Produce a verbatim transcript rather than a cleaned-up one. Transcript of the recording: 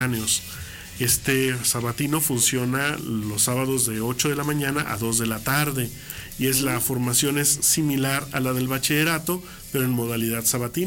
contemporáneos. Este sabatino funciona los sábados de ocho de la mañana a dos de la tarde y es la formación es similar a la del bachillerato, pero en modalidad sabatina.